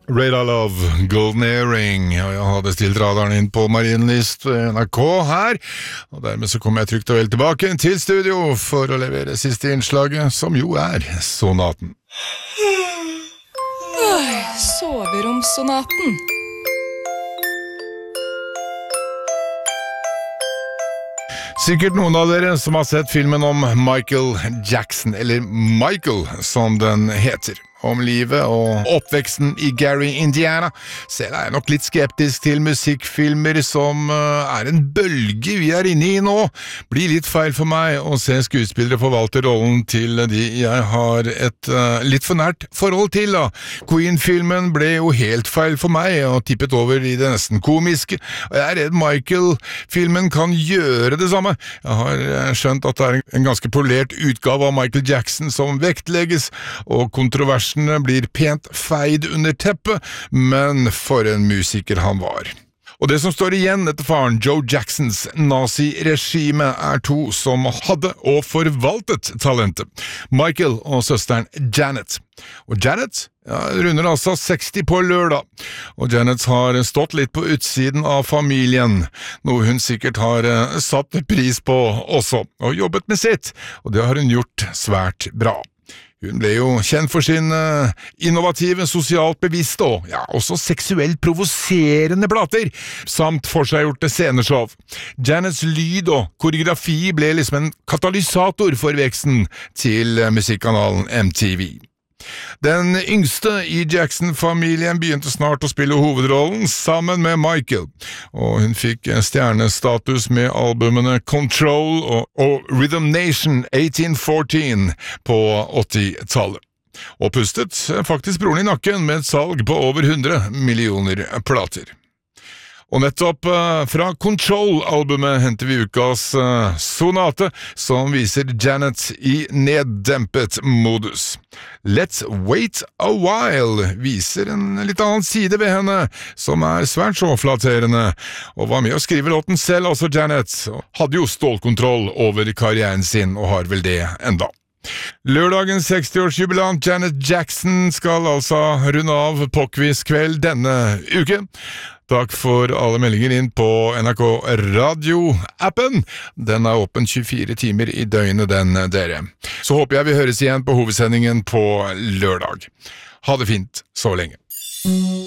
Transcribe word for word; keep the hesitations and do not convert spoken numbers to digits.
Radar Love, Golden Earring, og jeg hadde stilt radaren inn på Marienlyst N R K her, og dermed så kommer jeg trygt og vel tilbake til studio for å levere siste innslaget, som jo er sonaten. Soveromssonaten. Sikkert noen av dere som har sett filmen om Michael Jackson, eller Michael som den heter. Om livet og oppveksten i Gary, Indiana. Selv er jeg nok litt skeptisk til musikkfilmer som uh, er en bølge vi er inne i nå. Blir litt feil for meg å se skuespillere forvalte rollen til de jeg har et uh, litt for nært forhold til. Da. Queen-filmen ble jo helt feil for meg og tippet over i det nesten komiske. Og jeg er redd Michael-filmen kan gjøre det samme. Jeg har skjønt at det er en ganske polert utgave av Michael Jackson som vektlegges, og kontrovers blir pent feid under teppet, men for en musiker han var. Og det som står igjen etter faren Joe Jacksons nazi-regime er to som hadde og forvaltet talentet, Michael og søsteren Janet. Og Janet ja, runder altså seksti på lørdag, og Janet har stått litt på utsiden av familien, noe hun sikkert har satt pris på også, og jobbet med sitt, og det har hun gjort svært bra. Hun ble jo kjent for sin uh, innovative, sosialt bevisste og ja, også seksuelt provoserende plater, samt forseggjorte sceneshow. Janets lyd og koreografi ble liksom en katalysator for veksten til uh, musikkanalen M T V. Den yngste i Jackson-familien begynte snart å spille hovedrollen sammen med Michael, og hun fikk stjernestatus med albumene Control og, og Rhythm Nation eighteen fourteen på åttitallet. Og pustet faktisk broren i nakken med et salg på over hundre millioner plater. Og nettopp uh, fra Control-albumet henter vi ukas uh, sonate, som viser Janet i neddempet modus. Let's Wait a While viser en litt annen side ved henne, som er svært så flatterende, og var med å skrive låten selv, altså Janet, hadde jo stålkontroll over karrieren sin, og har vel det enda. Lørdagens sekstiårsjubilant Janet Jackson skal altså runde av Påkvis kveld denne uke. Takk for alle meldinger inn på N R K Radio-appen. Den er åpen tjuefire timer i døgnet, den, dere. Så håper jeg vi høres igjen på hovedsendingen på lørdag. Ha det fint så lenge.